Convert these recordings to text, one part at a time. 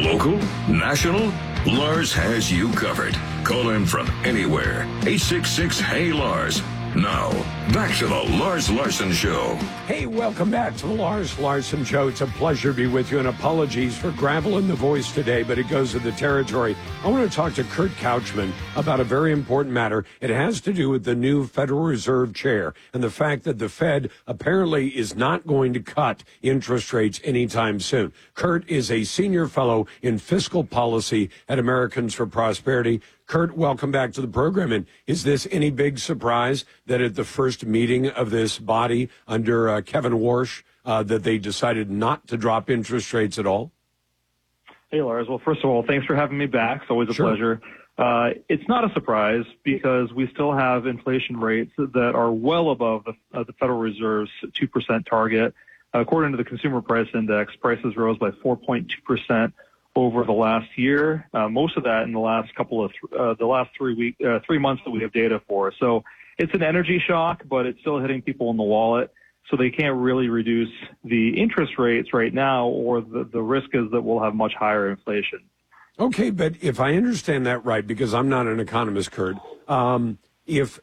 Local, national, Lars has you covered. Call him from anywhere. 866-HEY-LARS. Now, back to the Lars Larson Show. Hey, welcome back to the Lars Larson Show. It's a pleasure to be with you, and apologies for graveling the voice today, but it goes to the territory. I want to talk to Kurt Couchman about a very important matter. It has to do with the new Federal Reserve chair and the fact that the Fed apparently is not going to cut interest rates anytime soon. Kurt is a senior fellow in fiscal policy at Americans for Prosperity. Kurt, welcome back to the program. And is this any big surprise that at the first meeting of this body under Kevin Warsh that they decided not to drop interest rates at all? Hey, Lars. Well, first of all, thanks for having me back. It's always a pleasure. It's not a surprise because we still have inflation rates that are well above the Federal Reserve's 2% target. According to the Consumer Price Index, prices rose by 4.2% over the last year. Most of that in the last the last 3 months that we have data for. So it's an energy shock, but it's still hitting people in the wallet. So they can't really reduce the interest rates right now, or the risk is that we'll have much higher inflation. Okay, but if I understand that right, because I'm not an economist, Kurt, if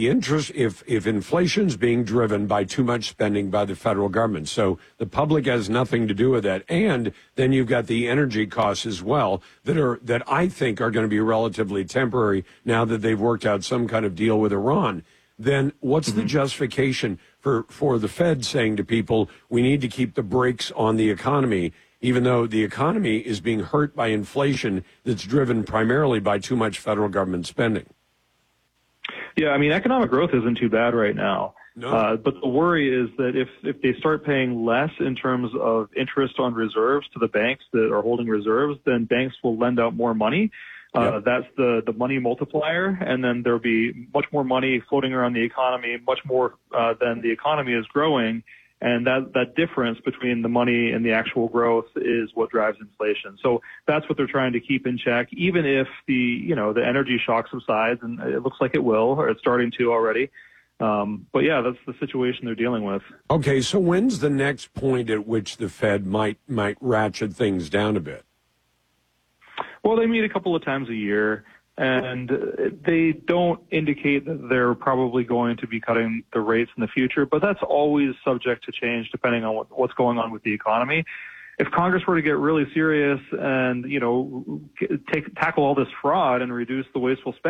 inflation's being driven by too much spending by the federal government, so the public has nothing to do with that, and then you've got the energy costs as well that I think are going to be relatively temporary now that they've worked out some kind of deal with Iran, then what's the justification for the Fed saying to people, we need to keep the brakes on the economy, even though the economy is being hurt by inflation that's driven primarily by too much federal government spending? Yeah, I mean, economic growth isn't too bad right now. No. But the worry is that if they start paying less in terms of interest on reserves to the banks that are holding reserves, then banks will lend out more money. That's the money multiplier, and then there'll be much more money floating around the economy, much more than the economy is growing. And that difference between the money and the actual growth is what drives inflation. So that's what they're trying to keep in check, even if the energy shock subsides, and it looks like it will, or it's starting to already. But yeah, that's the situation they're dealing with. Okay, so when's the next point at which the Fed might ratchet things down a bit? Well, they meet a couple of times a year, and they don't indicate that they're probably going to be cutting the rates in the future, but that's always subject to change depending on what's going on with the economy. If Congress were to get really serious and, tackle all this fraud and reduce the wasteful spending,